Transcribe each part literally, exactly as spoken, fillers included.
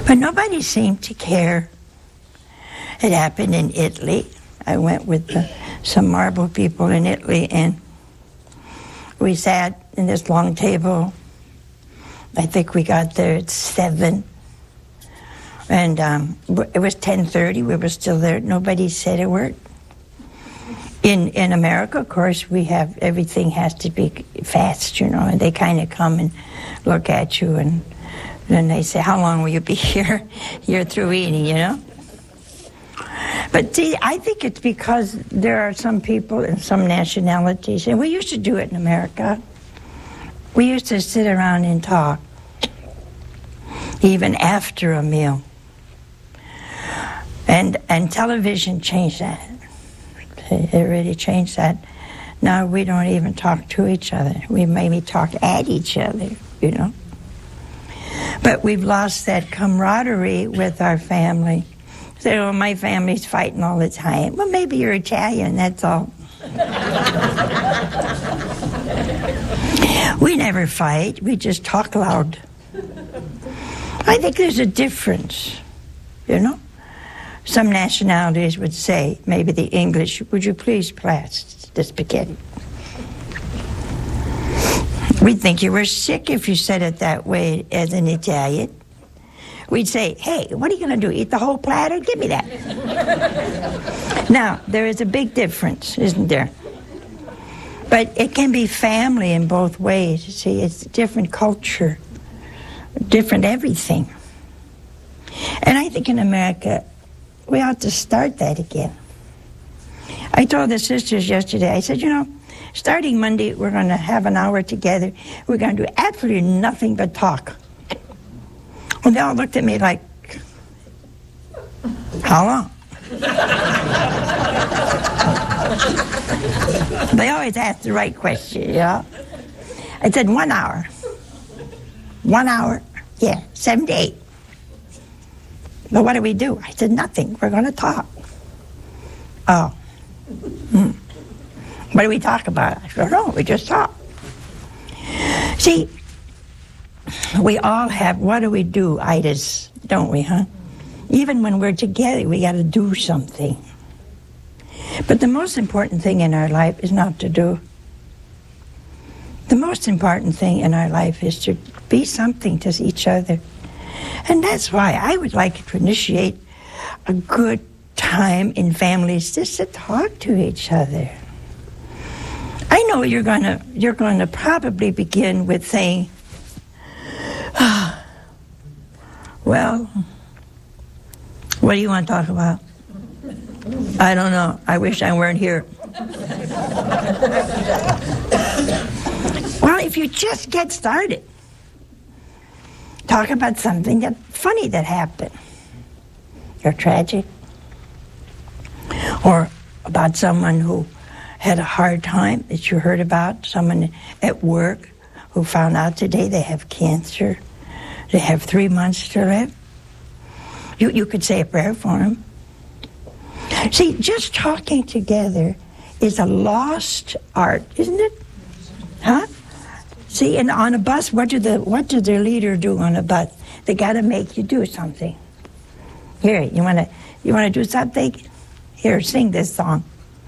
But nobody seemed to care. It happened in Italy. I went with the, some marble people in Italy, and we sat in this long table. I think we got there at seven. And um, it was ten thirty. We were still there. Nobody said a word. In in America, of course, we have everything has to be fast, you know, and they kind of come and look at you, and then they say, how long will you be here? You're through eating, you know? But see, I think it's because there are some people in some nationalities, and we used to do it in America. We used to sit around and talk, even after a meal. And and television changed that. It really changed that. Now we don't even talk to each other. We maybe talk at each other, you know. But we've lost that camaraderie with our family. So, oh, my family's fighting all the time. Well, maybe you're Italian, that's all. We never fight. We just talk loud. I think there's a difference, you know. Some nationalities would say, maybe the English, would you please pass the spaghetti? We'd think you were sick if you said it that way as an Italian. We'd say, hey, what are you going to do, eat the whole platter? Give me that. Now, there is a big difference, isn't there? But it can be family in both ways. You see, it's a different culture, different everything. And I think in America, we ought to start that again. I told the sisters yesterday, I said, you know, starting Monday, we're going to have an hour together. We're going to do absolutely nothing but talk. And they all looked at me like, how long? They always ask the right question, you know? I said, one hour. One hour, yeah, seven to eight. But what do we do? I said, nothing. We're going to talk. Oh. Hmm. What do we talk about? I said, no, we just talk. See, we all have, what do we do, itis, don't we, huh? Even when we're together, we got to do something. But the most important thing in our life is not to do. The most important thing in our life is to be something to each other. And that's why I would like to initiate a good time in families just to talk to each other. I know you're gonna you're going to probably begin with saying, ah, well, what do you want to talk about? I don't know. I wish I weren't here. Well, if you just get started, talk about something that funny that happened, or tragic, or about someone who had a hard time that you heard about, someone at work who found out today they have cancer, they have three months to live. You, you could say a prayer for them. See, just talking together is a lost art, isn't it? Huh? See, and on a bus, what do the what does their leader do on a bus? They got to make you do something. Here, you want to you want to do something? Here, sing this song.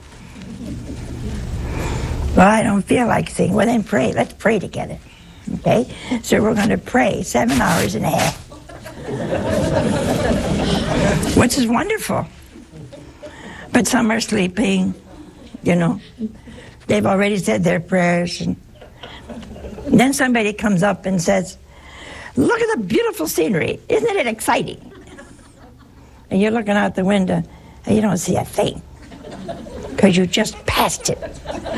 Well, I don't feel like singing. Well, then pray. Let's pray together. Okay? So we're going to pray seven hours and a half. Which is wonderful. But some are sleeping, you know. They've already said their prayers. And then somebody comes up and says, look at the beautiful scenery. Isn't it exciting? And you're looking out the window and you don't see a thing because you just passed it.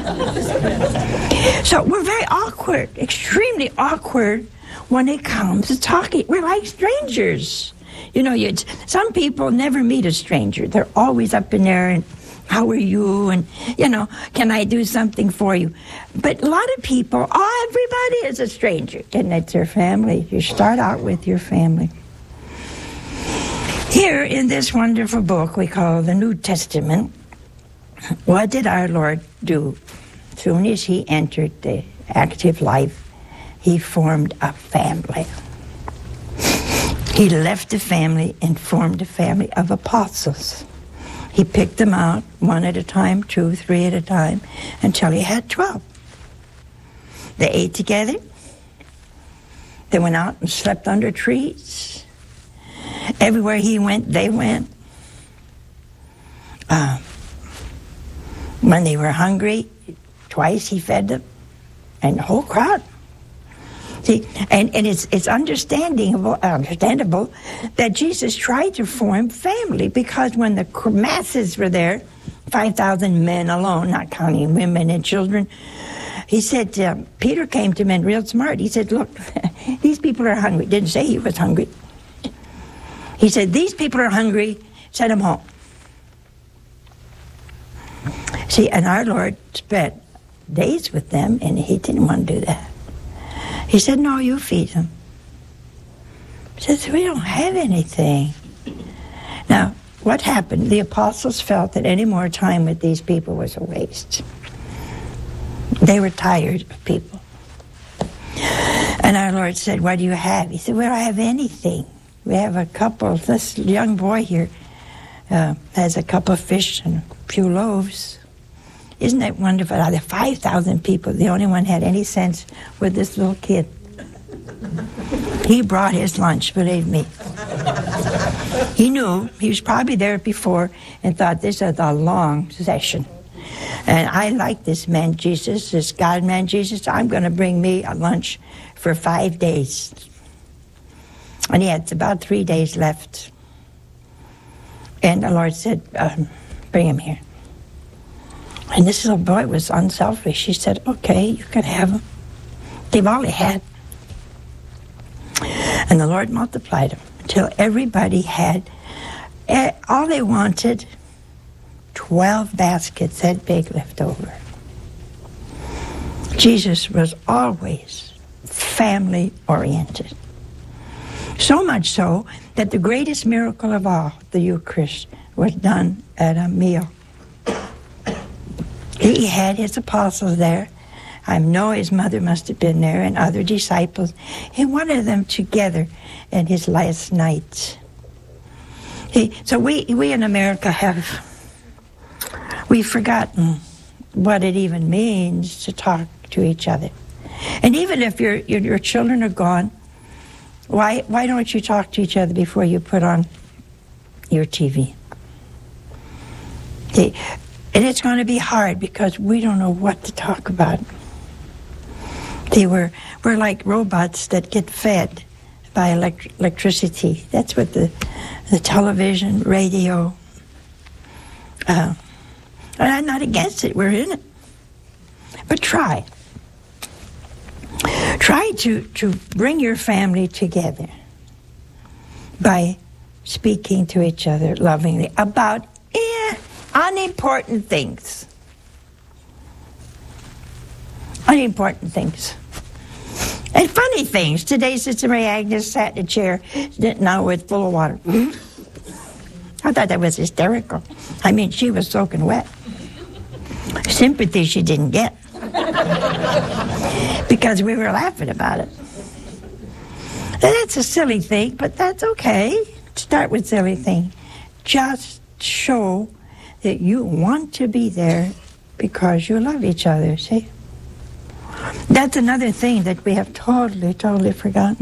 So we're very awkward, extremely awkward when it comes to talking. We're like strangers. You know, you some people never meet a stranger. They're always up in there and, how are you? And, you know, can I do something for you? But a lot of people, oh, everybody is a stranger. And it's their family. You start out with your family. Here in this wonderful book we call the New Testament, what did our Lord do? As soon as he entered the active life, he formed a family. He left the family and formed a family of apostles. He picked them out one at a time, two, three at a time, until he had twelve. They ate together. They went out and slept under trees. Everywhere he went, they went. Uh, when they were hungry, twice he fed them, and the whole crowd. See, and, and it's it's understandable, understandable that Jesus tried to form family, because when the masses were there, five thousand men alone, not counting women and children, he said, uh, Peter came to him real smart. He said, look, these people are hungry. Didn't say he was hungry. He said, these people are hungry, send them home. See, and our Lord spent days with them, and he didn't want to do that. He said, no, you feed them. He says, we don't have anything. Now, what happened? The apostles felt that any more time with these people was a waste. They were tired of people. And our Lord said, what do you have? He said, we don't have anything. We have a couple, this young boy here uh, has a couple of fish and a few loaves. Isn't that wonderful? Out of five thousand people, the only one had any sense was this little kid. He brought his lunch, believe me. He knew, he was probably there before and thought, this is a long session. And I like this man Jesus, this God-man Jesus. I'm going to bring me a lunch for five days. And he had about three days left. And the Lord said, um, bring him here. And this little boy was unselfish. He said, okay, you can have them. They've all they had. And the Lord multiplied them until everybody had, uh, all they wanted, twelve baskets that big left over. Jesus was always family-oriented. So much so that the greatest miracle of all, the Eucharist, was done at a meal. He had his apostles there. I know his mother must have been there, and other disciples. He wanted them together in his last night. He, so we, we in America have, we've forgotten what it even means to talk to each other. And even if your, your, your children are gone, why, why don't you talk to each other before you put on your T V? See, and it's going to be hard because we don't know what to talk about. See, we're, we're like robots that get fed by elect- electricity. That's what the, the television, radio, uh, and I'm not against it, we're in it. But try. Try to, to bring your family together by speaking to each other lovingly about eh, unimportant things. Unimportant things. And funny things. Today, Sister Mary Agnes sat in a chair, now with full of water. I thought that was hysterical. I mean, she was soaking wet. Sympathy she didn't get. Because we were laughing about it. And that's a silly thing, but that's okay. Start with silly thing. Just show that you want to be there because you love each other, see? That's another thing that we have totally, totally forgotten.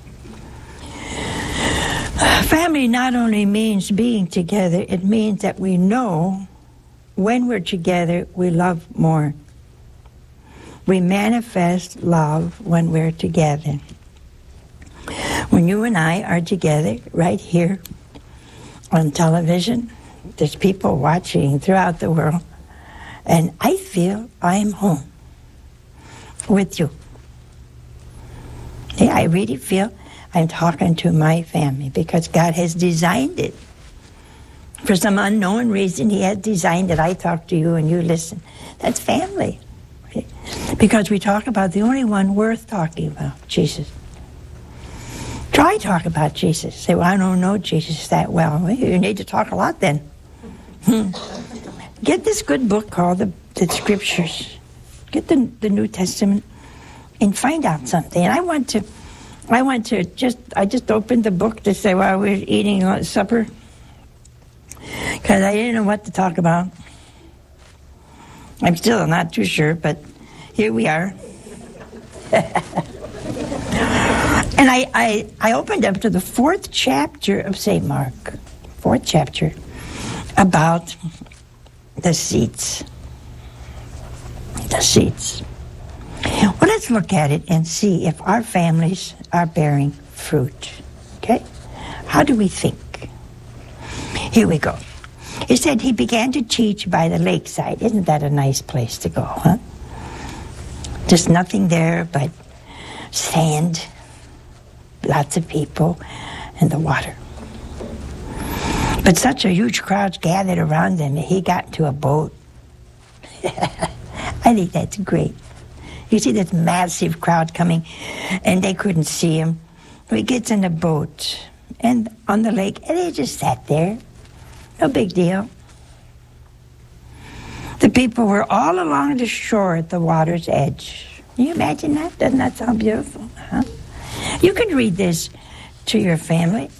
Family not only means being together, it means that we know when we're together, we love more. We manifest love when we're together. When you and I are together right here on television, there's people watching throughout the world, and I feel I'm home with you. Yeah, I really feel I'm talking to my family because God has designed it. For some unknown reason, He has designed it. I talk to you and you listen. That's family. Because we talk about the only one worth talking about, Jesus. Try talk about Jesus. Say, well, I don't know Jesus that well. Well, you need to talk a lot then. Hmm. Get this good book called the, the Scriptures. Get the, the New Testament and find out something. And I want to I went to just, I just opened the book to say while we were eating supper, because I didn't know what to talk about. I'm still not too sure, but here we are. And I, I, I opened up to the fourth chapter of Saint Mark, fourth chapter, about the seeds. The seeds. Well, let's look at it and see if our families are bearing fruit. Okay? How do we think? Here we go. He said he began to teach by the lakeside. Isn't that a nice place to go, huh? Just nothing there but sand, lots of people, and the water. But such a huge crowd gathered around him that he got into a boat. I think that's great. You see this massive crowd coming, and they couldn't see him. He gets in a boat and on the lake, and he just sat there. No big deal. The people were all along the shore at the water's edge. Can you imagine that? Doesn't that sound beautiful? Huh? You can read this to your family.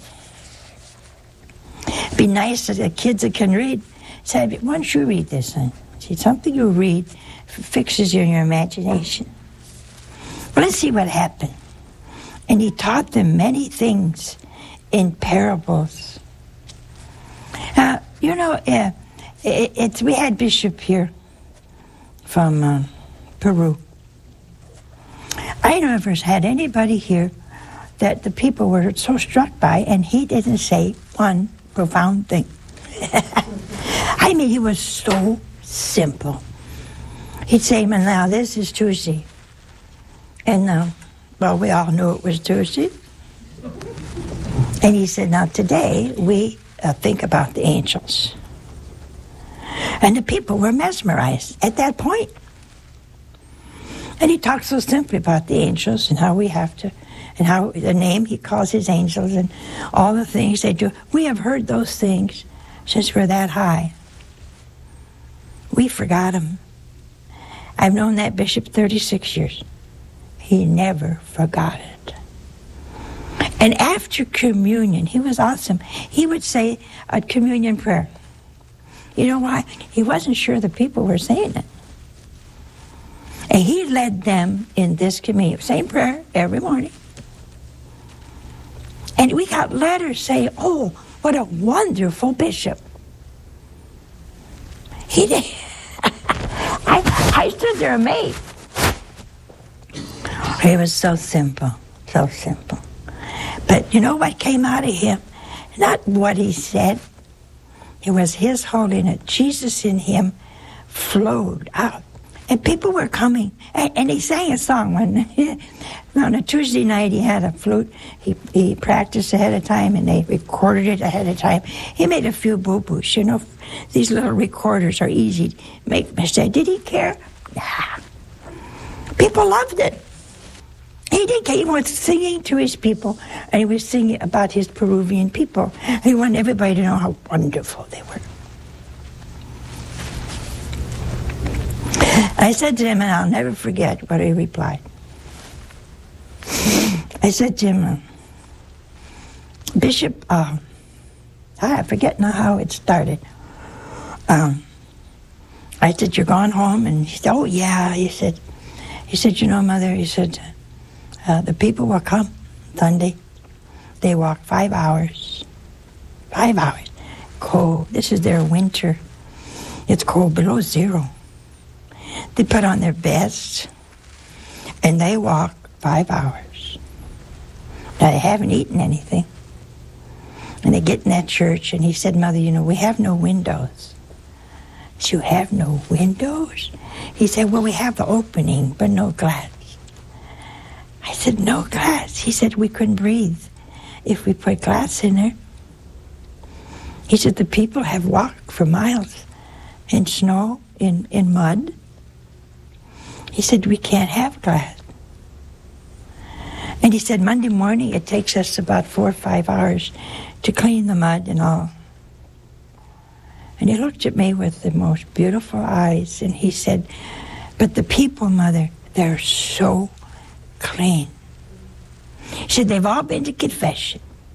It'd be nice that the kids that can read say, why don't you read this? Son? See, something you read fixes you in your imagination. Well, let's see what happened. And he taught them many things in parables. Uh, you know, uh, it, it's we had Bishop here from uh, Peru. I never had anybody here that the people were so struck by, and he didn't say one profound thing. I mean, he was so simple. He'd say, well, now this is Tuesday. And, uh, well, we all knew it was Tuesday. And he said, now today we uh, think about the angels. And the people were mesmerized at that point. And he talked so simply about the angels and how we have to, and how the name he calls his angels and all the things they do. We have heard those things since we're that high. We forgot them. I've known that bishop thirty-six years. He never forgot it. And after communion, he was awesome. He would say a communion prayer. You know why? He wasn't sure the people were saying it. And he led them in this communion. Same prayer every morning. And we got letters saying, oh, what a wonderful bishop. He did. I, I stood there amazed. He was so simple, so simple. But you know what came out of him? Not what he said. It was his holiness. Jesus in him flowed out. And people were coming. And, and he sang a song. When, on a Tuesday night, he had a flute. He, he practiced ahead of time, and they recorded it ahead of time. He made a few boo-boos. You know, these little recorders are easy to make mistakes. Did he care? Nah. People loved it. He did care. He was singing to his people, and he was singing about his Peruvian people. He wanted everybody to know how wonderful they were. I said to him, and I'll never forget what he replied. I said to him, Bishop, uh, I forget now how it started. Um, I said, you're going home? And he said, oh, yeah. He said, he said, you know, Mother, he said, uh, the people will come Sunday. They walk five hours. Five hours. Cold. This is their winter. It's cold, below zero. They put on their best, and they walk five hours. Now, they haven't eaten anything. And they get in that church, and he said, Mother, you know, we have no windows. You have no windows? He said, well, we have the opening, but no glass. I said, no glass. He said, we couldn't breathe if we put glass in there. He said, the people have walked for miles in snow, in, in mud. He said, we can't have glass. And he said, Monday morning, it takes us about four or five hours to clean the mud and all. And he looked at me with the most beautiful eyes, and he said, but the people, Mother, they're so clean. He said, they've all been to confession.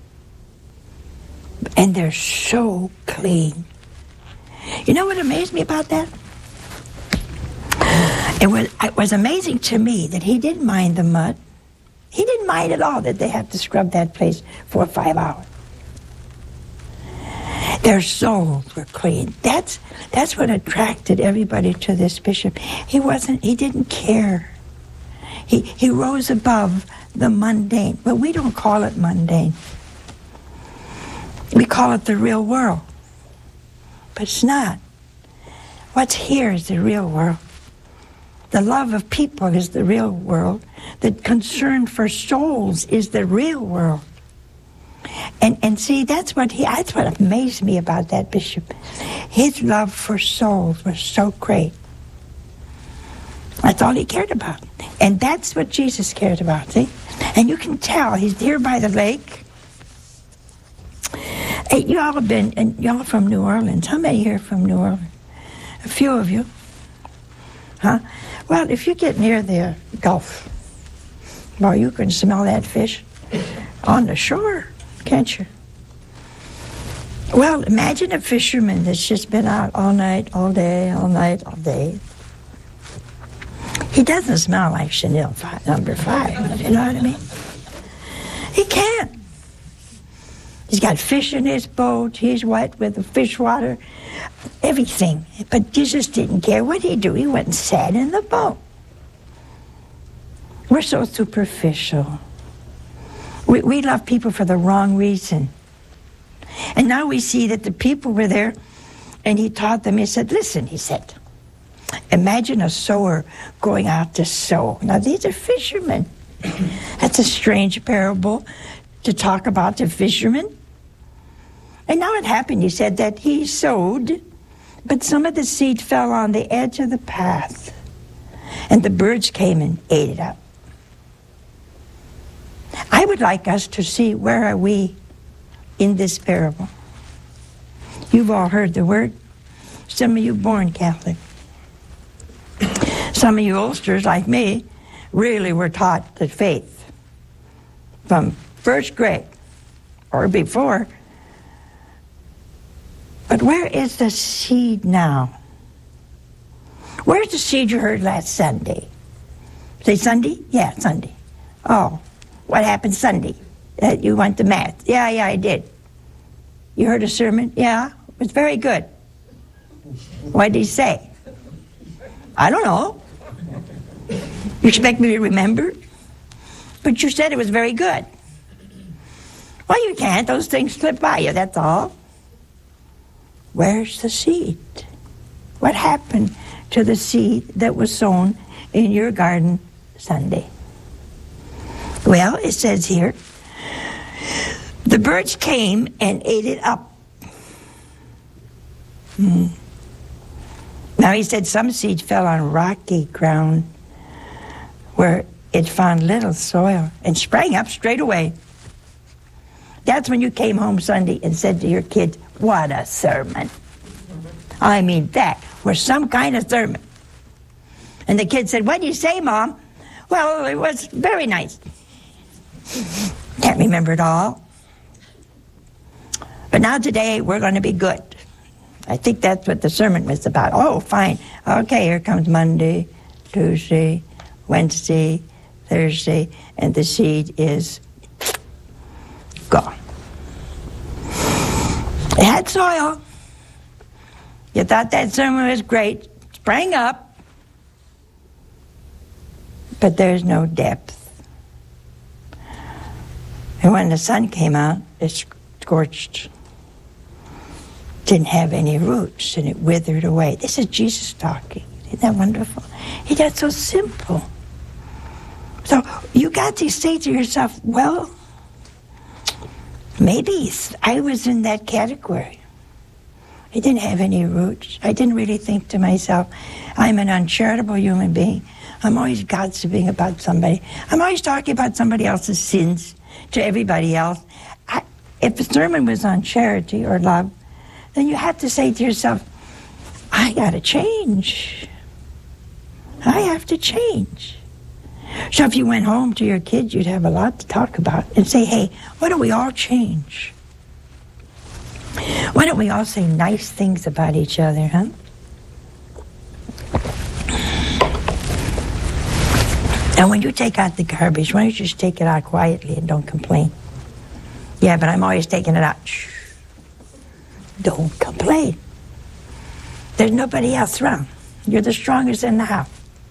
And they're so clean. You know what amazed me about that? It was, it was amazing to me that he didn't mind the mud. He didn't mind at all that they had to scrub that place for five hours. Their souls were clean. That's that's what attracted everybody to this bishop. He wasn't. He didn't care. He he rose above the mundane, but we don't call it mundane. We call it the real world, but it's not. What's here is the real world. The love of people is the real world. The concern for souls is the real world. And and see, that's what he that's what amazed me about that bishop. His love for souls was so great. That's all he cared about. And that's what Jesus cared about, see? And you can tell he's here by the lake. Hey, you all have been, and y'all from New Orleans. How many here from New Orleans? A few of you. Huh? Well, if you get near the Gulf, well, you can smell that fish on the shore, can't you? Well, imagine a fisherman that's just been out all night, all day, all night, all day. He doesn't smell like Chanel five, number five, you know what I mean? He can't. He's got fish in his boat. He's wet with the fish water, everything. But Jesus didn't care. What did he do? He went and sat in the boat. We're so superficial. We, we love people for the wrong reason. And now we see that the people were there, and he taught them. He said, listen, he said, imagine a sower going out to sow. Now, these are fishermen. That's a strange parable to talk about the fishermen. And now it happened, he said, that he sowed, but some of the seed fell on the edge of the path, and the birds came and ate it up. I would like us to see, where are we in this parable? You've all heard the word. Some of you born Catholic. Some of you oldsters, like me, really were taught the faith from first grade or before. But where is the seed now? Where's the seed you heard last Sunday? Say Sunday? Yeah, Sunday. Oh, what happened Sunday? Uh, you went to Mass. Yeah, yeah, I did. You heard a sermon? Yeah, it was very good. What did he say? I don't know. You expect me to remember? But you said it was very good. Well, you can't. Those things slip by you, that's all. Where's the seed? What happened to the seed that was sown in your garden Sunday? Well, it says here, the birds came and ate it up. Hmm. Now, he said some seed fell on rocky ground where it found little soil and sprang up straight away. That's when you came home Sunday and said to your kids, what a sermon. I mean, that was some kind of sermon. And the kid said, what did you say, Mom? Well, it was very nice. Can't remember it all. But now today, we're going to be good. I think that's what the sermon was about. Oh, fine. Okay, here comes Monday, Tuesday, Wednesday, Thursday, and the seed is gone. It had soil. You thought that sermon was great. Sprang up. But there's no depth. And when the sun came out, it scorched. Didn't have any roots, and it withered away. This is Jesus talking. Isn't that wonderful? He got so simple. So you got to say to yourself, well, maybe I was in that category. I didn't have any roots. I didn't really think to myself, I'm an uncharitable human being. I'm always gossiping about somebody. I'm always talking about somebody else's sins to everybody else. I, if the sermon was on charity or love, then you have to say to yourself, I got to change. I have to change. So if you went home to your kids, you'd have a lot to talk about and say, hey, why don't we all change? Why don't we all say nice things about each other, huh? And when you take out the garbage, why don't you just take it out quietly and don't complain? Yeah, but I'm always taking it out. Shh. Don't complain. There's nobody else around. You're the strongest in the house.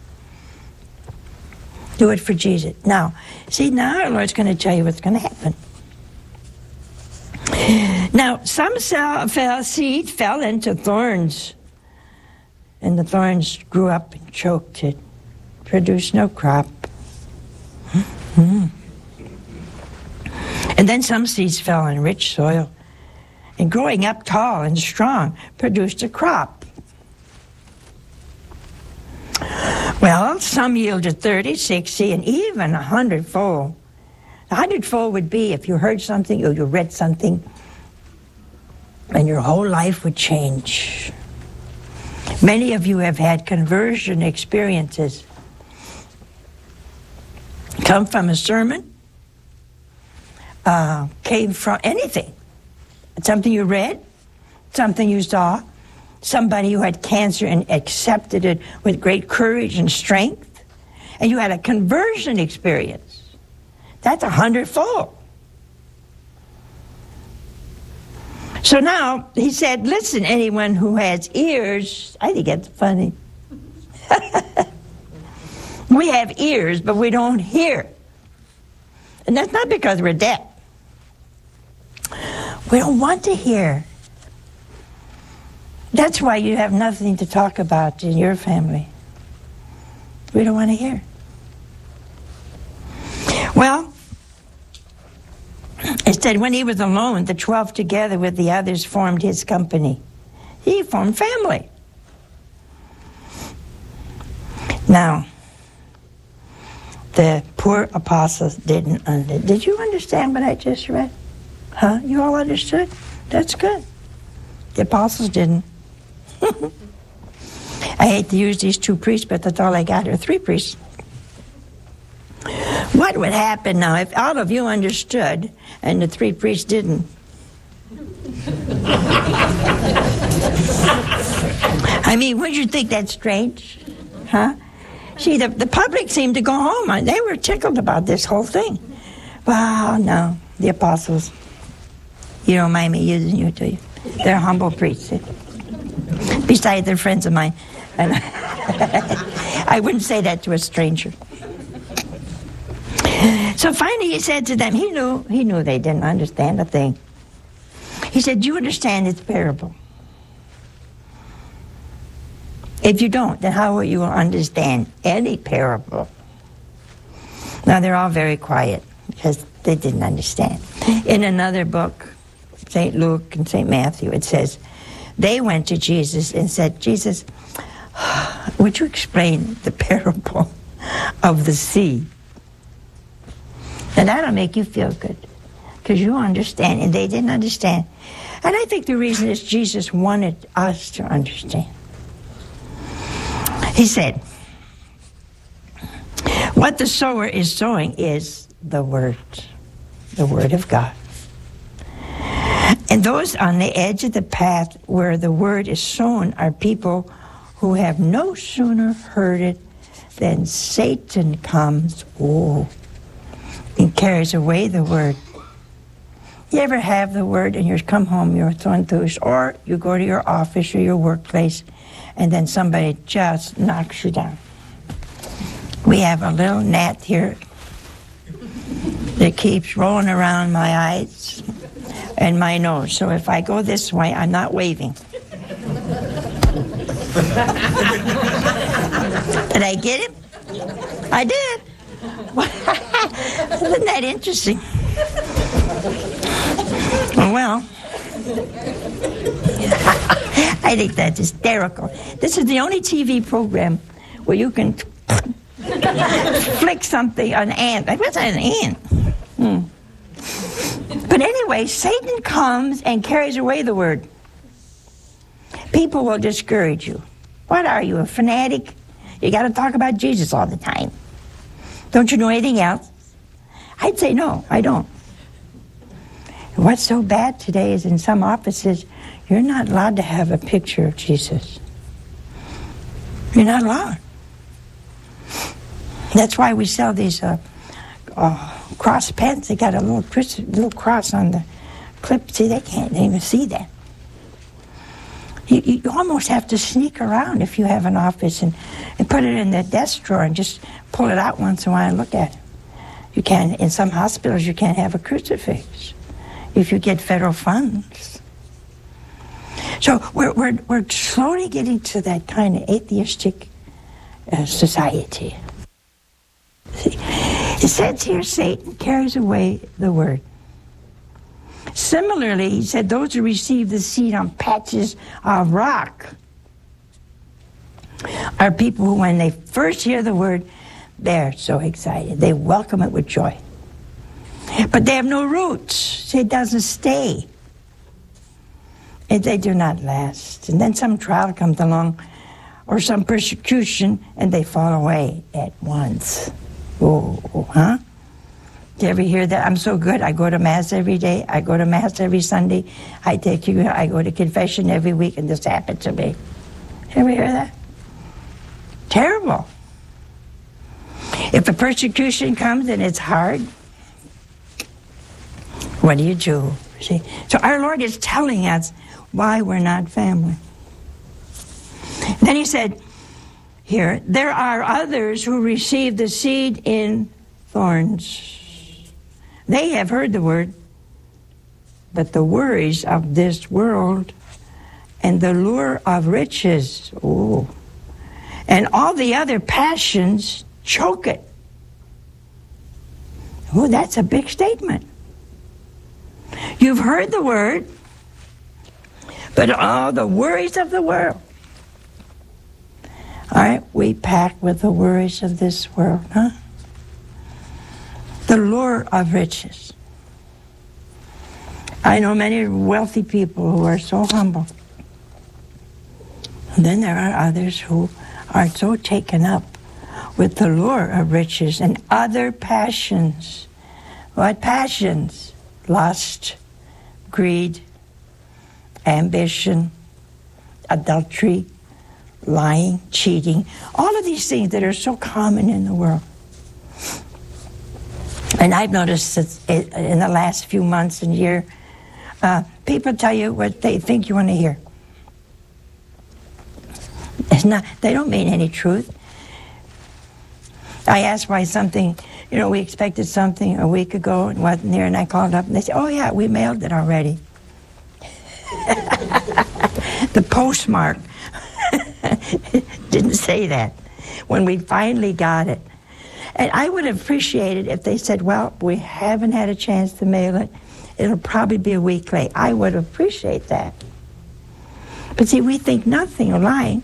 Do it for Jesus. Now, see, now our Lord's going to tell you what's going to happen. Now, some fell, seed fell into thorns, and the thorns grew up and choked it, produced no crop. Mm-hmm. And then some seeds fell in rich soil, and growing up tall and strong, produced a crop. Well, some yielded thirty, sixty, and even a hundredfold. A hundredfold would be if you heard something or you read something, and your whole life would change. Many of you have had conversion experiences. Come from a sermon, uh, came from anything. Something you read, something you saw, somebody who had cancer and accepted it with great courage and strength, and you had a conversion experience. That's a hundredfold. So now, he said, listen, anyone who has ears, I think that's funny. We have ears, but we don't hear. And that's not because we're deaf. We don't want to hear. That's why you have nothing to talk about in your family. We don't want to hear. Well, it said when he was alone, the twelve together with the others formed his company. He formed family. Now, the poor apostles didn't understand. Did you understand what I just read? Huh? You all understood? That's good. The apostles didn't. I hate to use these two priests, but that's all I got, or three priests. What would happen now if all of you understood and the three priests didn't? I mean, wouldn't you think that's strange? Huh? See, the, the public seemed to go home. They were tickled about this whole thing. Well, no, the apostles. You don't mind me using you, do you? They're humble priests. Besides, they're friends of mine. And I wouldn't say that to a stranger. So finally he said to them, he knew, he knew they didn't understand a thing. He said, do you understand this parable? If you don't, then how will you understand any parable? Now they're all very quiet because they didn't understand. In another book, Saint Luke and Saint Matthew, it says, they went to Jesus and said, Jesus, would you explain the parable of the sea? And that'll make you feel good, because you understand, and they didn't understand. And I think the reason is Jesus wanted us to understand. He said, what the sower is sowing is the word, the word of God. And those on the edge of the path where the word is sown are people who have no sooner heard it than Satan comes, oh, and carries away the word. You ever have the word and you come home, you're so enthused, or you go to your office or your workplace, and then somebody just knocks you down. We have a little gnat here that keeps rolling around my eyes and my nose. So if I go this way, I'm not waving. Did I get him? I did. Isn't that interesting? Well, I think that's hysterical. This is the only T V program where you can flick something, an ant. What's an ant? Hmm. But anyway, Satan comes and carries away the word. People will discourage you. What are you, a fanatic? You got to talk about Jesus all the time. Don't you know anything else? I'd say no, I don't. What's so bad today is in some offices, you're not allowed to have a picture of Jesus. You're not allowed. That's why we sell these uh, uh, cross pens. They got a little, little cross on the clip. See, they can't even see that. You, you almost have to sneak around if you have an office and, and put it in the desk drawer and just pull it out once in a while and look at it. You can't, in some hospitals, you can't have a crucifix if you get federal funds. So we're, we're, we're slowly getting to that kind of atheistic uh, society. See, it says here, Satan carries away the word. Similarly, he said, those who receive the seed on patches of rock are people who, when they first hear the word, they're so excited. They welcome it with joy. But they have no roots. It doesn't stay. And they do not last. And then some trial comes along, or some persecution, and they fall away at once. Oh, huh? Do you ever hear that? I'm so good. I go to Mass every day. I go to Mass every Sunday. I take you. I go to confession every week, and this happened to me. Ever hear that? Terrible. If a persecution comes and it's hard, what do you do? See? So our Lord is telling us why we're not family. Then he said, here, there are others who receive the seed in thorns. They have heard the word, but the worries of this world and the lure of riches, ooh, and all the other passions choke it. Oh, that's a big statement. You've heard the word, but all the worries of the world. Aren't we packed with the worries of this world, huh? The lure of riches. I know many wealthy people who are so humble. And then there are others who are so taken up with the lure of riches and other passions. What passions? Lust, greed, ambition, adultery, lying, cheating, all of these things that are so common in the world. And I've noticed that in the last few months and year, uh, people tell you what they think you want to hear. It's not, they don't mean any truth. I asked why something, you know, we expected something a week ago and wasn't there, and I called up and they said, oh yeah, we mailed it already. The postmark didn't say that when we finally got it. And I would have appreciated if they said, well, we haven't had a chance to mail it. It'll probably be a week late. I would appreciate that. But see, we think nothing of lying.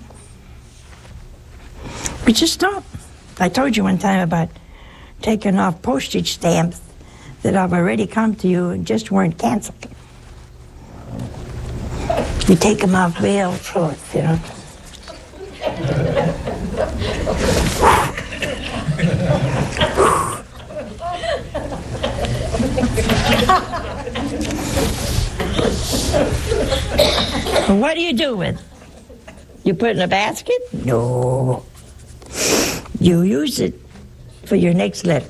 We just don't. I told you one time about taking off postage stamps that have already come to you and just weren't canceled. You take them off real short, you know. What do you do with it? You put it in a basket? No. You use it for your next letter.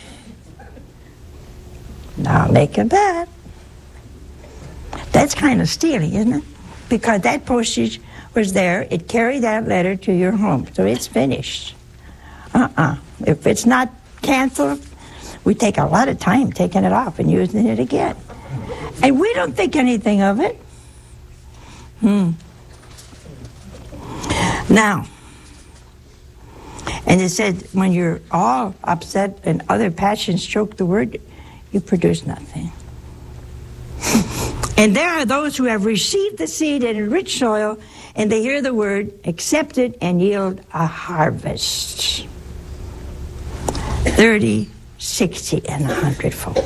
Now make a bet. That's kind of stealing, isn't it? Because that postage was there, it carried that letter to your home, so it's finished. Uh-uh. If it's not canceled, we take a lot of time taking it off and using it again. And we don't think anything of it. Hmm. Now, and it said, when you're all upset and other passions choke the word, you produce nothing. And there are those who have received the seed in rich soil, and they hear the word, accept it, and yield a harvest. thirty, sixty, and a hundredfold.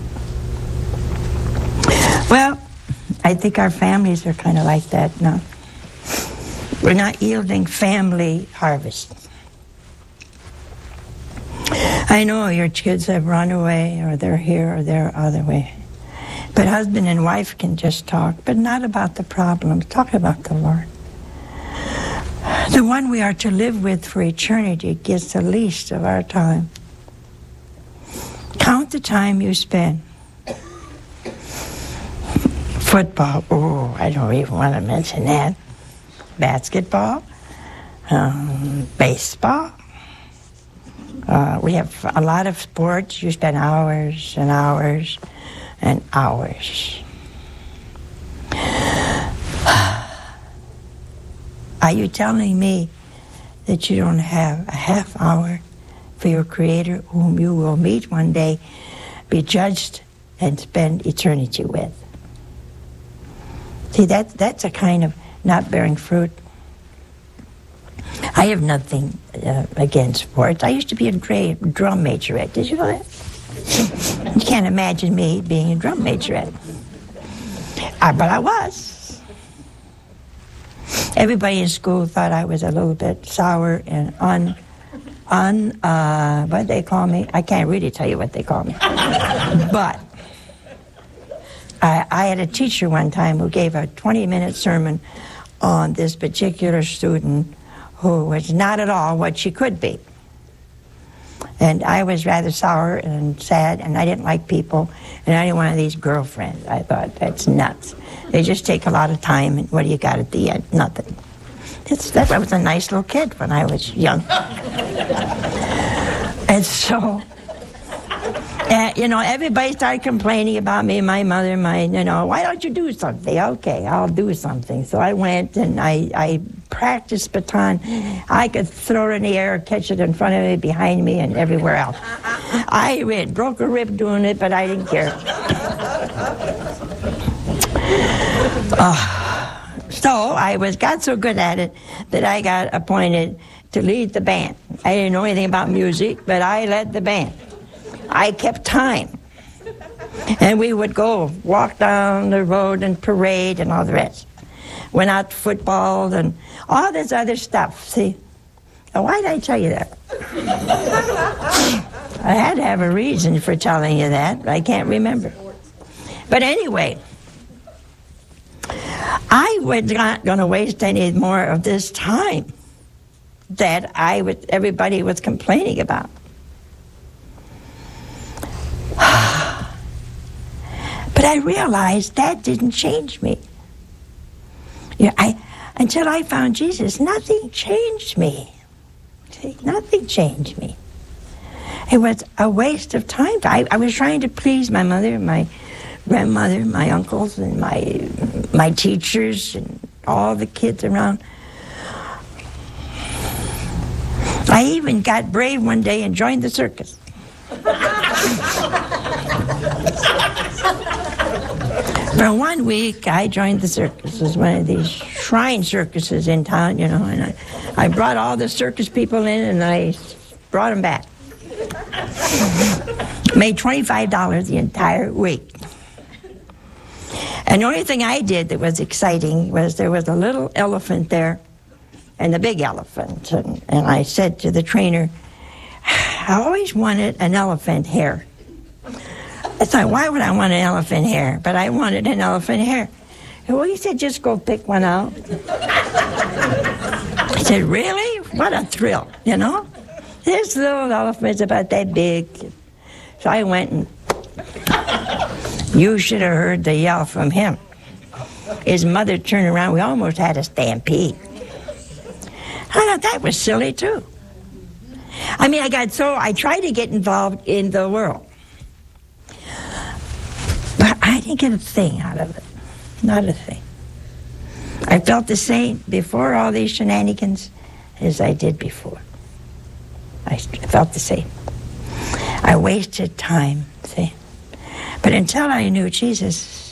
Well, I think our families are kind of like that now. We're not yielding family harvest. I know your kids have run away, or they're here, or they're other way. But husband and wife can just talk, but not about the problems. Talk about the Lord. The one we are to live with for eternity gets the least of our time. Count the time you spend. Football, oh, I don't even want to mention that. Basketball, um, baseball. Uh, we have a lot of sports. You spend hours and hours and hours. Are you telling me that you don't have a half hour for your Creator, whom you will meet one day, be judged, and spend eternity with? See, that, that's a kind of not bearing fruit. I have nothing uh, against sports. I used to be a dra- drum majorette. Did you know that? You can't imagine me being a drum majorette. Uh, but I was. Everybody in school thought I was a little bit sour and un... un uh, what they call me? I can't really tell you what they call me. But I, I had a teacher one time who gave a twenty-minute sermon on this particular student who was not at all what she could be. And I was rather sour and sad, and I didn't like people, and I didn't want these girlfriends. I thought, that's nuts. They just take a lot of time, and what do you got at the end? Nothing. It's, that, I was a nice little kid when I was young. And so, uh, you know, everybody started complaining about me, my mother, my, you know, why don't you do something? Okay, I'll do something. So I went and I, I practiced baton. I could throw it in the air, catch it in front of me, behind me, and everywhere else. I went, broke a rib doing it, but I didn't care. Uh, so I was got so good at it that I got appointed to lead the band. I didn't know anything about music, but I led the band. I kept time. And we would go walk down the road and parade and all the rest. Went out to football and all this other stuff, see? Now, why did I tell you that? I had to have a reason for telling you that, but I can't remember. But anyway, I was not going to waste any more of this time that I was, everybody was complaining about. But I realized that didn't change me. Yeah, I, until I found Jesus, nothing changed me. See, nothing changed me. It was a waste of time. I, I was trying to please my mother, my grandmother, my uncles, and my my teachers, and all the kids around. I even got brave one day and joined the circus. For one week, I joined the circus. It was one of these shrine circuses in town, you know, and I, I brought all the circus people in, and I brought them back. Made twenty-five dollars the entire week. And the only thing I did that was exciting was there was a little elephant there and the big elephant. And, and I said to the trainer, I always wanted an elephant hair. I thought, why would I want an elephant hair? But I wanted an elephant hair. And well, he said, just go pick one out. I said, really? What a thrill, you know? This little elephant's about that big. So I went and you should have heard the yell from him. His mother turned around. We almost had a stampede. I thought that was silly, too. I mean, I got so, I tried to get involved in the world. But I didn't get a thing out of it. Not a thing. I felt the same before all these shenanigans as I did before. I felt the same. I wasted time, see? But until I knew Jesus,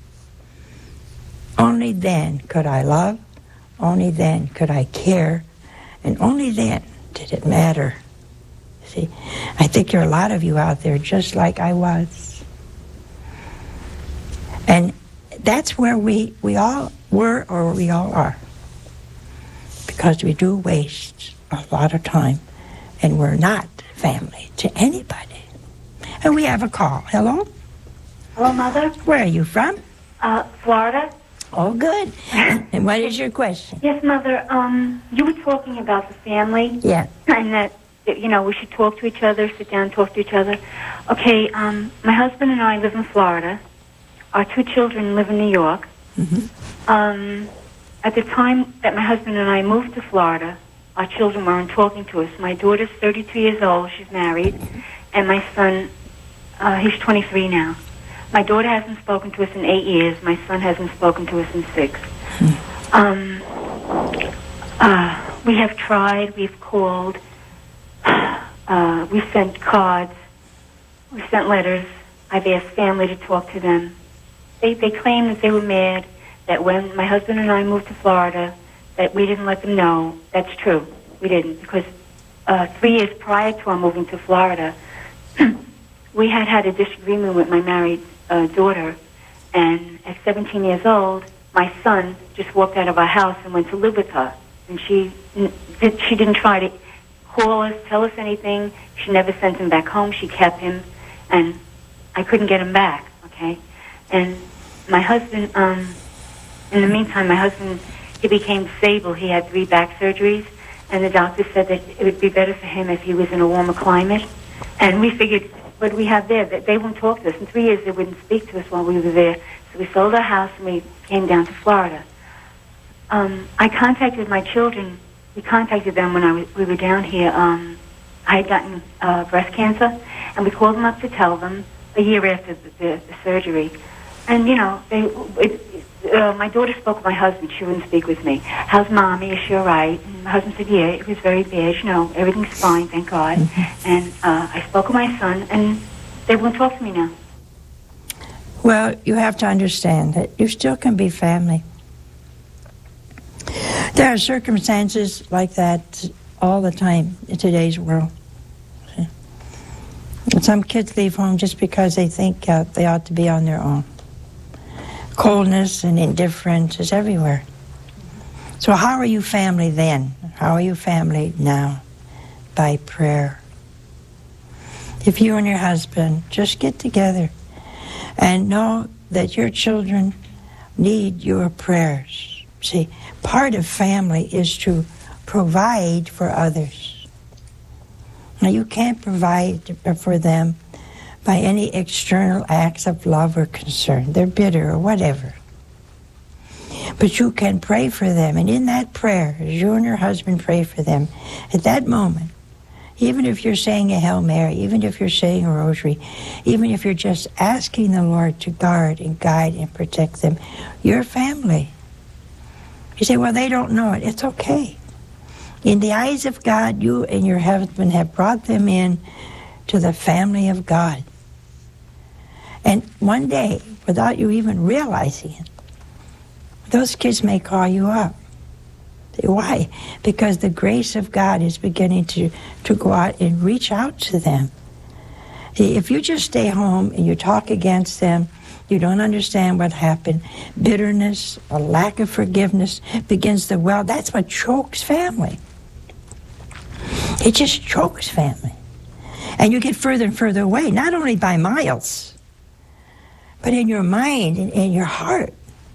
only then could I love, only then could I care, and only then did it matter. See, I think there are a lot of you out there just like I was. And that's where we, we all were or we all are. Because we do waste a lot of time And we're not family to anybody. And we have a call. Hello? Hello, Mother. Where are you from? Uh, Florida. Oh, good. And what is your question? Yes, Mother. Um, you were talking about the family. Yeah. And that, you know, we should talk to each other, sit down, talk to each other. Okay, um, my husband and I live in Florida. Our two children live in New York. Mm-hmm. Um, at the time that my husband and I moved to Florida, our children weren't talking to us. My daughter's thirty-two years old. She's married. And my son, uh, he's twenty-three now. My daughter hasn't spoken to us in eight years. My son hasn't spoken to us in six. Hmm. Um, uh, we have tried. We've called. Uh, we sent cards. We sent letters. I've asked family to talk to them. They they claim that they were mad that when my husband and I moved to Florida, that we didn't let them know. That's true. We didn't, because uh, three years prior to our moving to Florida, we had had a disagreement with my married uh, daughter, and at seventeen years old, my son just walked out of our house and went to live with her. And she did, she didn't try to call us, tell us anything. She never sent him back home. She kept him, and I couldn't get him back, okay? And my husband, um, in the meantime, my husband, he became disabled. He had three back surgeries, and the doctor said that it would be better for him if he was in a warmer climate. And we figured, what do we have there? That they won't talk to us. In three years, they wouldn't speak to us while we were there. So we sold our house, and we came down to Florida. Um, I contacted my children. We contacted them when I was, we were down here. Um, I had gotten uh, breast cancer, and we called them up to tell them a year after the, the, the surgery. And, you know, they, it, uh, my daughter spoke with my husband. She wouldn't speak with me. How's Mommy? Is she all right? And my husband said, yeah, it was very bad. You know, everything's fine, thank God. Mm-hmm. And uh, I spoke with my son, and they won't talk to me now. Well, you have to understand that you still can be family. There are circumstances like that all the time in today's world. And some kids leave home just because they think uh, they ought to be on their own. Coldness and indifference is everywhere. So how are you family then? How are you family now? By prayer. If you and your husband just get together and know that your children need your prayers. See, part of family is to provide for others. Now, you can't provide for them by any external acts of love or concern. They're bitter or whatever. But you can pray for them, and in that prayer, as you and your husband pray for them, at that moment, even if you're saying a Hail Mary, even if you're saying a rosary, even if you're just asking the Lord to guard and guide and protect them, your family. You say, well, they don't know it. It's okay. In the eyes of God, you and your husband have brought them in to the family of God. And one day, without you even realizing it, those kids may call you up. Why? Because the grace of God is beginning to, to go out and reach out to them. If you just stay home and you talk against them, you don't understand what happened, bitterness, a lack of forgiveness begins to well. That's what chokes family. It just chokes family. And you get further and further away, not only by miles, but in your mind and in your heart.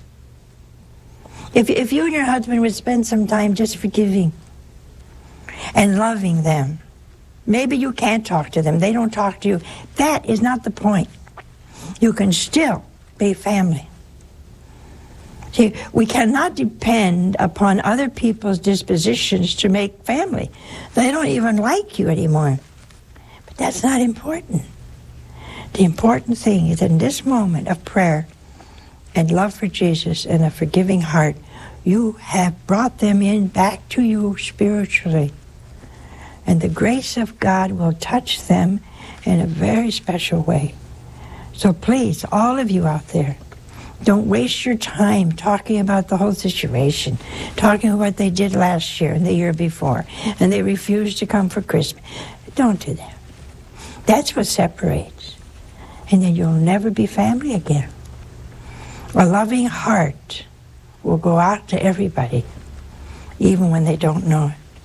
If, if you and your husband would spend some time just forgiving and loving them, maybe you can't talk to them, they don't talk to you. That is not the point. You can still be family. See, we cannot depend upon other people's dispositions to make family. They don't even like you anymore. But that's not important. The important thing is in this moment of prayer and love for Jesus and a forgiving heart, you have brought them in back to you spiritually. And the grace of God will touch them in a very special way. So please, all of you out there, don't waste your time talking about the whole situation, talking about what they did last year and the year before, and they refused to come for Christmas. Don't do that. That's what separates. And then you'll never be family again. A loving heart will go out to everybody, even when they don't know it.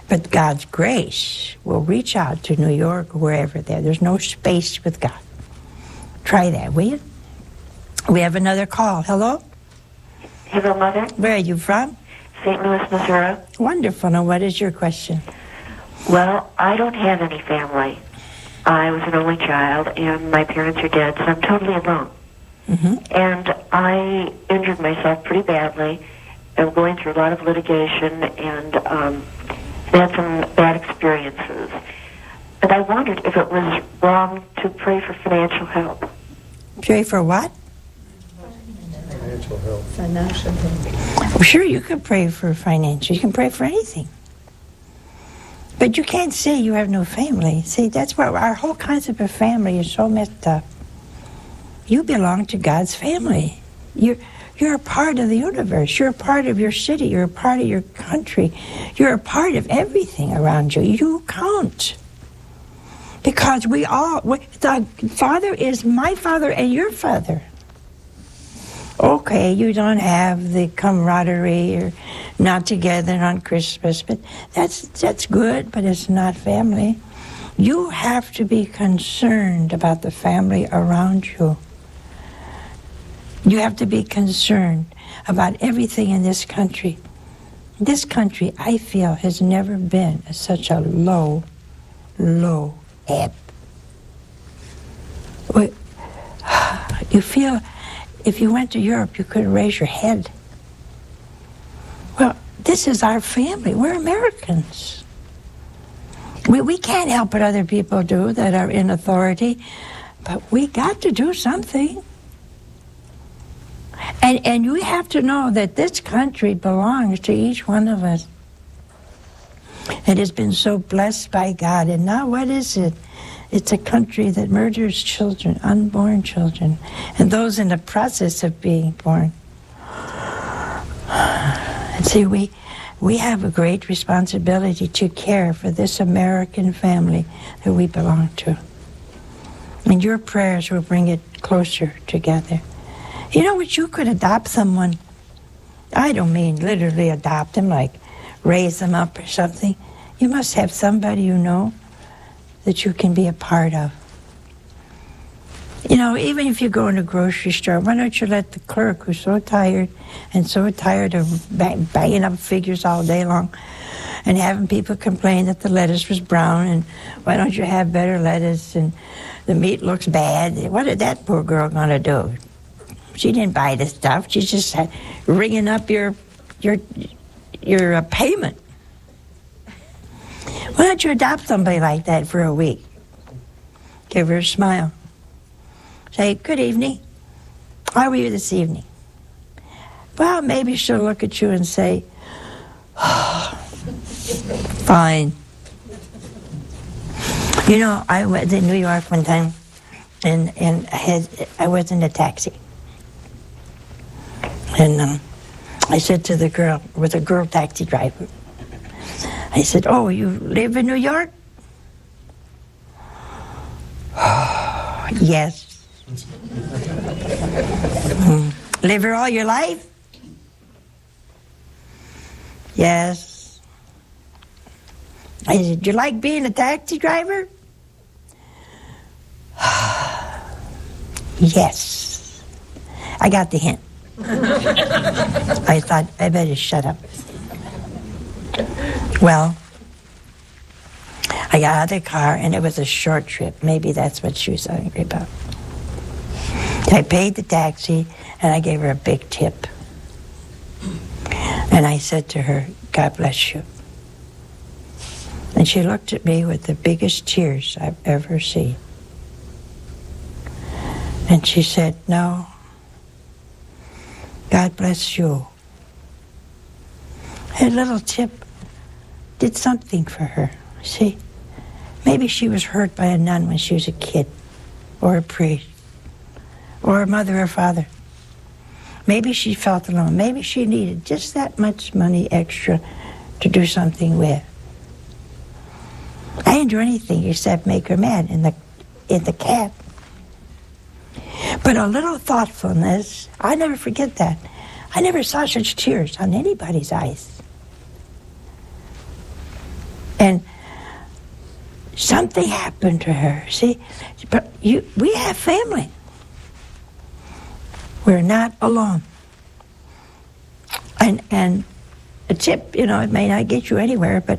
But God's grace will reach out to New York or wherever there. There's no space with God. Try that, will you? We have another call. Hello? Hello, Mother. Where are you from? Saint Louis, Missouri. Wonderful. Now, what is your question? Well, I don't have any family. I was an only child, and my parents are dead, so I'm totally alone. Mm-hmm. And I injured myself pretty badly. I'm going through a lot of litigation, and um, had some bad experiences. And I wondered if it was wrong to pray for financial help. Pray for what? Financial help. Financial help. Well, sure, you can pray for financial. You can pray for anything. But you can't say you have no family. See, that's why our whole concept of family is so messed up. You belong to God's family. You're, you're a part of the universe. You're a part of your city. You're a part of your country. You're a part of everything around you. You count. Because we all, we, the Father is my Father and your Father. Okay, you don't have the camaraderie or not together on Christmas, but that's that's good, but it's not family. You have to be concerned about the family around you. You have to be concerned about everything in this country. This country, I feel, has never been at such a low, low ebb. You feel, if you went to Europe, you couldn't raise your head. Well, this is our family. We're Americans. We, we can't help what other people do that are in authority, but we got to do something. And, and you have to know that this country belongs to each one of us. It has been so blessed by God. And now what is it? It's a country that murders children, unborn children, and those in the process of being born. And see, we, we have a great responsibility to care for this American family that we belong to. And your prayers will bring it closer together. You know what? You could adopt someone. I don't mean literally adopt them, like raise them up or something. You must have somebody you know that you can be a part of. You know, even if you go in a grocery store, why don't you let the clerk, who's so tired and so tired of bang, banging up figures all day long and having people complain that the lettuce was brown, and why don't you have better lettuce, and the meat looks bad. What is that poor girl going to do? She didn't buy the stuff. She's just uh, ringing up your your your uh, payment. Why don't you adopt somebody like that for a week? Give her a smile. Say, good evening. How are you this evening? Well, maybe she'll look at you and say, oh, fine. You know, I was in New York one time, and, and I, had, I was in a taxi. And um, I said to the girl, with a girl taxi driver, I said, oh, you live in New York? Yes. mm. Live here all your life? Yes. I said, do you like being a taxi driver? Yes. I got the hint. I thought, I better shut up. Well, I got out of the car, and it was a short trip. Maybe that's what she was angry about. I paid the taxi, and I gave her a big tip. And I said to her, God bless you. And she looked at me with the biggest tears I've ever seen. And she said, no, God bless you. A little tip did something for her. See, maybe she was hurt by a nun when she was a kid, or a priest, or a mother or father. Maybe she felt alone. Maybe she needed just that much money extra to do something with. I didn't do anything except make her mad in the in the cab. But a little thoughtfulness, I never forget that. I never saw such tears on anybody's eyes. And something happened to her. See, but you, we have family. We're not alone. And and a tip, you know, it may not get you anywhere, but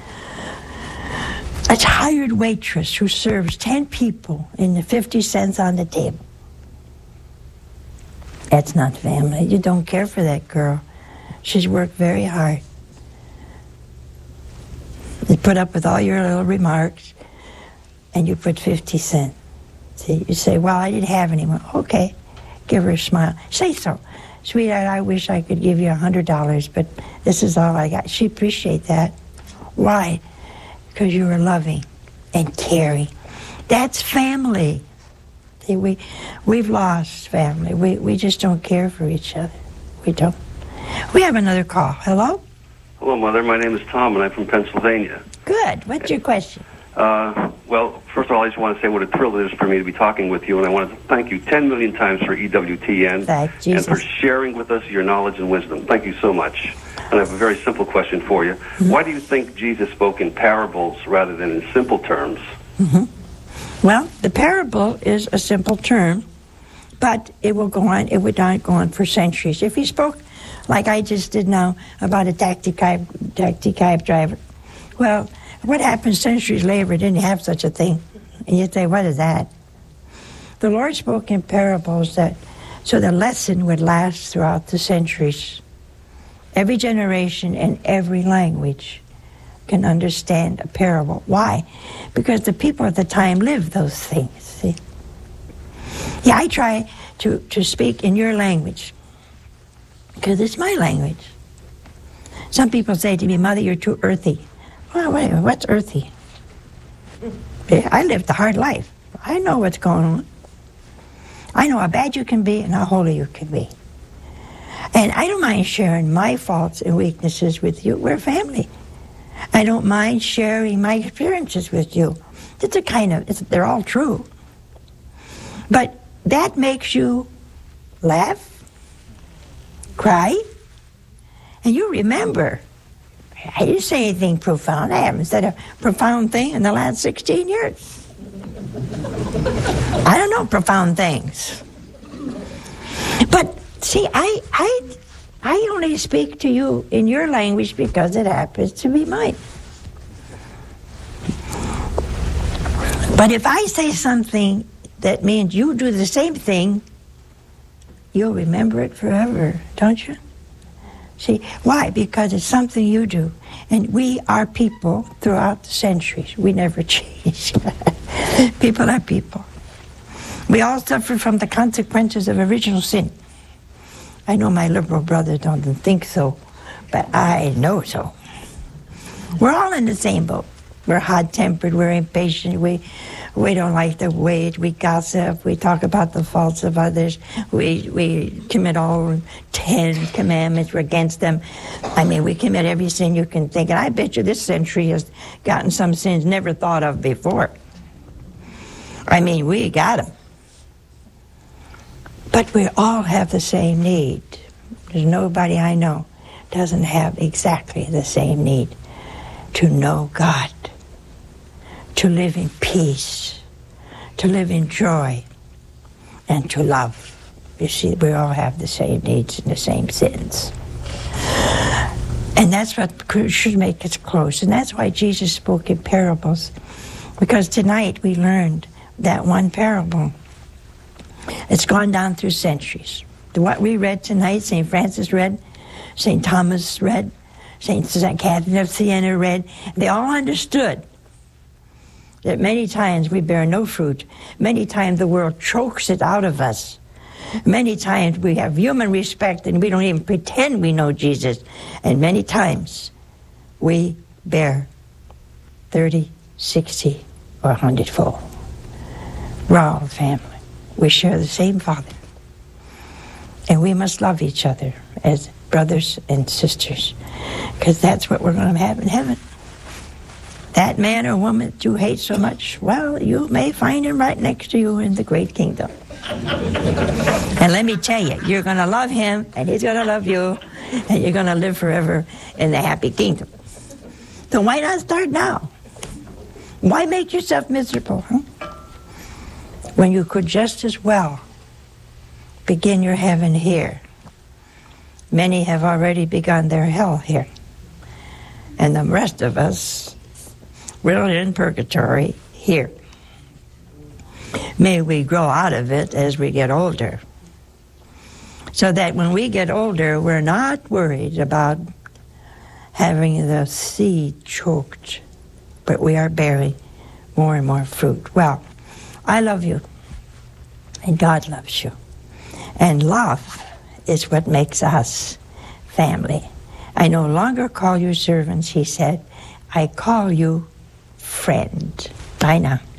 a tired waitress who serves ten people in the fifty cents on the table. That's not family. You don't care for that girl. She's worked very hard. You put up with all your little remarks, and you put fifty cents. See, you say, well, I didn't have any more. Okay, give her a smile. Say so. Sweetheart, I wish I could give you a hundred dollars, but this is all I got. She appreciate that. Why? Because you were loving and caring. That's family. See, we, we've lost family. We, we just don't care for each other. We don't. We have another call. Hello? Hello, Mother. My name is Tom, and I'm from Pennsylvania. Good. What's your question? Uh, well, first of all, I just want to say what a thrill it is for me to be talking with you, and I want to thank you ten million times for E W T N Thank Jesus. and for sharing with us your knowledge and wisdom. Thank you so much. And I have a very simple question for you. Mm-hmm. Why do you think Jesus spoke in parables rather than in simple terms? Mm-hmm. Well, the parable is a simple term, but it will go on, it would not go on for centuries. If he spoke like I just did now about a taxi cab, taxi cab driver, well, what happened centuries later didn't have such a thing. And you'd say, what is that? The Lord spoke in parables that so the lesson would last throughout the centuries. Every generation and every language can understand a parable. Why? Because the people at the time lived those things, see? Yeah, I try to, to speak in your language because it's my language. Some people say to me, Mother, you're too earthy. Well, wait a minute, what's earthy? I lived a hard life. I know what's going on. I know how bad you can be and how holy you can be. And I don't mind sharing my faults and weaknesses with you. We're family. I don't mind sharing my experiences with you. It's a kind of, it's, they're all true. But that makes you laugh, cry, and you remember. I didn't say anything profound. I haven't said a profound thing in the last sixteen years. I don't know profound things. But see, I, I, I only speak to you in your language because it happens to be mine. But if I say something that means you do the same thing, you'll remember it forever, don't you? See, why? Because it's something you do. And we are people throughout the centuries. We never change. People are people. We all suffer from the consequences of original sin. I know my liberal brother don't think so, but I know so. We're all in the same boat. We're hot-tempered, we're impatient, we we don't like to wait, we gossip, we talk about the faults of others, we we commit all ten commandments, we're against them. I mean, we commit every sin you can think, and I bet you this century has gotten some sins never thought of before. I mean, we got them. But we all have the same need. There's nobody I know doesn't have exactly the same need to know God, to live in peace, to live in joy, and to love. You see, we all have the same needs and the same sins. And that's what should make us close. And that's why Jesus spoke in parables. Because tonight we learned that one parable. It's gone down through centuries. What we read tonight, Saint Francis read, Saint Thomas read, Saint Catherine of Siena read, they all understood that many times we bear no fruit. Many times the world chokes it out of us. Many times we have human respect and we don't even pretend we know Jesus. And many times we bear thirty, sixty, or a hundredfold. We're all family. We share the same Father. And we must love each other as brothers and sisters, because that's what we're going to have in heaven. That man or woman that you hate so much, well, you may find him right next to you in the great kingdom. And let me tell you, you're going to love him, and he's going to love you, and you're going to live forever in the happy kingdom. So why not start now? Why make yourself miserable, huh? When you could just as well begin your heaven here. Many have already begun their hell here. And the rest of us, we're in purgatory here. May we grow out of it as we get older, so that when we get older, we're not worried about having the seed choked, but we are bearing more and more fruit. Well, I love you, and God loves you. And love is what makes us family. I no longer call you servants, he said. I call you friend. Bye now.